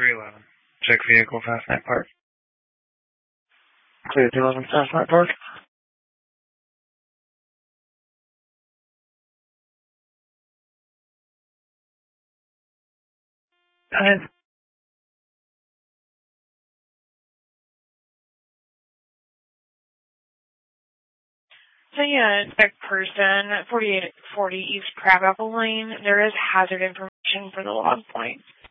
311. Check vehicle, Fast Night Park. Clear 311, Fast Night Park. Hi. So yeah, next person, 4840 East Crabapple Lane. There is hazard information for the log point.